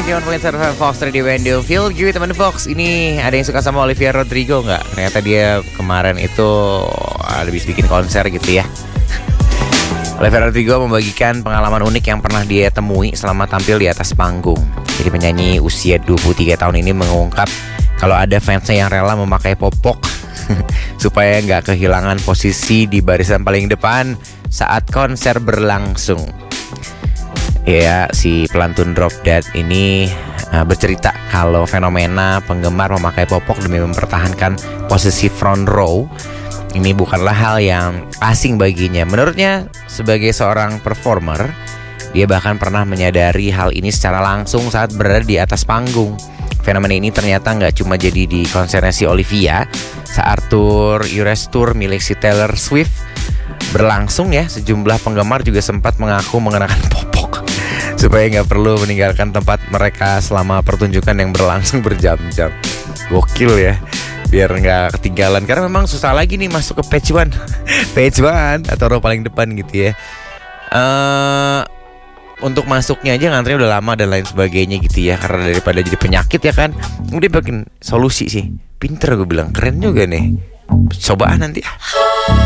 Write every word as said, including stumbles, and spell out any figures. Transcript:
sembilan puluh satu Fox Radio Bandung. Feel good teman Fox. Ini ada yang suka sama Olivia Rodrigo nggak? Ternyata dia kemarin itu habis bikin konser gitu ya. Olivia Rodrigo membagikan pengalaman unik yang pernah dia temui selama tampil di atas panggung. Jadi penyanyi usia dua puluh tiga tahun ini mengungkap kalau ada fansnya yang rela memakai popok supaya nggak kehilangan posisi di barisan paling depan saat konser berlangsung. Ya, si pelantun Drop Dead ini uh, bercerita kalau fenomena penggemar memakai popok demi mempertahankan posisi front row ini bukanlah hal yang asing baginya. Menurutnya, sebagai seorang performer, dia bahkan pernah menyadari hal ini secara langsung saat berada di atas panggung. Fenomena ini ternyata nggak cuma jadi di konsernya si Olivia. Saat tour Eras Tour milik si Taylor Swift berlangsung ya, sejumlah penggemar juga sempat mengaku mengenakan popok supaya nggak perlu meninggalkan tempat mereka selama pertunjukan yang berlangsung berjam-jam. Gokil ya, biar nggak ketinggalan. Karena memang susah lagi nih masuk ke page one page one atau row paling depan gitu ya. uh, Untuk masuknya aja ngantri udah lama dan lain sebagainya gitu ya. Karena daripada jadi penyakit ya kan, udah bikin solusi sih. Pinter gue bilang, keren juga nih. Cobaan nanti ah.